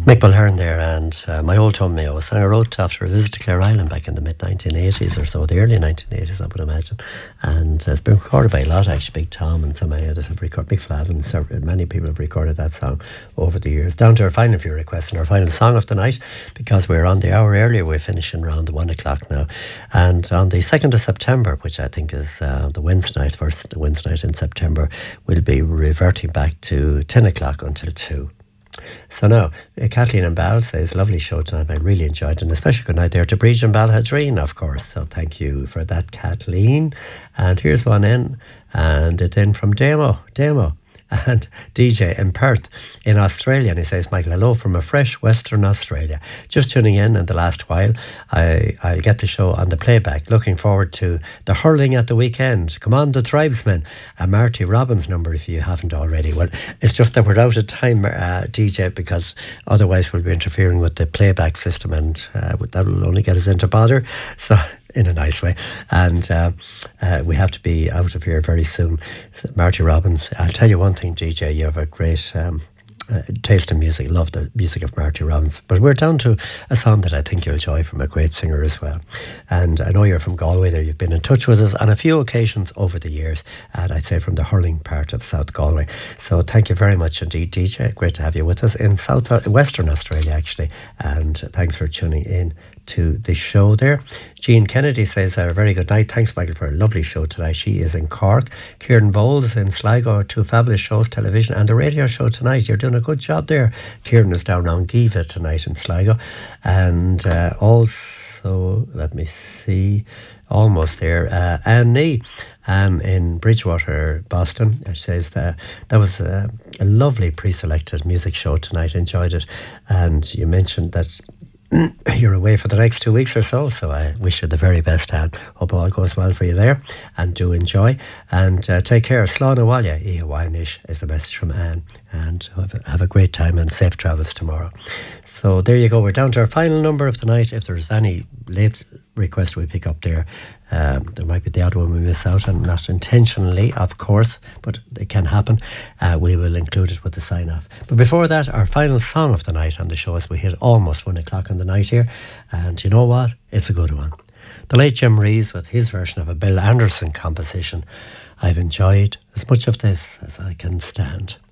Mick Mulhern there, and My Old Tom Mayo, a song I wrote after a visit to Clare Island back in the mid-1980s or so, the early 1980s I would imagine, and it's been recorded by a lot actually. Big Tom and some others have recorded, Big Flav and many people have recorded that song over the years. Down to our final few requests and our final song of the night, because we're on the hour earlier, we're finishing around 1 o'clock now, and on the 2nd of September, which I think is the Wednesday night, first Wednesday night in September, we'll be reverting back to 10 o'clock until 2. So now, Kathleen and Bal says, lovely show tonight, I really enjoyed it, and a special good night there to Bridget and Balhadreen, of course, so thank you for that, Kathleen. And here's one in, and it's in from Damo, and DJ in Perth in Australia, and he says, Michael, hello from a fresh Western Australia. Just tuning in the last while. I'll get the show on the playback. Looking forward to the hurling at the weekend. Come on, the Tribesmen. A Marty Robbins number if you haven't already. Well, it's just that we're out of time, DJ, because otherwise we'll be interfering with the playback system, and that will only get us into bother. So, in a nice way, and we have to be out of here very soon. Marty Robbins, I'll tell you one thing, DJ, you have a great taste in music, love the music of Marty Robbins, but we're down to a song that I think you'll enjoy from a great singer as well. And I know you're from Galway there, you've been in touch with us on a few occasions over the years, and I'd say from the hurling part of South Galway. So thank you very much indeed, DJ. Great to have you with us in Western Australia actually, and thanks for tuning in to the show there. Jean Kennedy says, a very good night. Thanks, Michael, for a lovely show tonight. She is in Cork. Kieran Bowles in Sligo, 2 fabulous shows, television and the radio show tonight. You're doing a good job there. Kieran is down on Giva tonight in Sligo. And also, let me see, almost there, Anne Nee in Bridgewater, Boston. It says that was a lovely pre-selected music show tonight. Enjoyed it. And you mentioned that you're away for the next 2 weeks or so I wish you the very best, Anne. Hope all goes well for you there, and do enjoy, and take care. Slán Awalya, Ihawainish is the message from Anne, and have a great time and safe travels tomorrow. So there you go, we're down to our final number of the night. If there's any late request we pick up there, there might be the odd one we miss out, and not intentionally, of course, but it can happen. We will include it with the sign off. But before that, our final song of the night on the show, as we hit almost 1 o'clock on the night here, and you know what? It's a good one. The late Jim Reeves with his version of a Bill Anderson composition. I've enjoyed as much of this as I can stand.